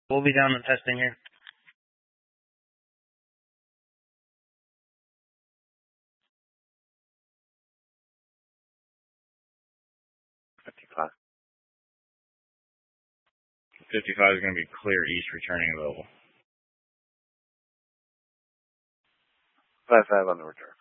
We'll be down to testing here. 55. 55 is going to be clear east, returning available. 55 on the return.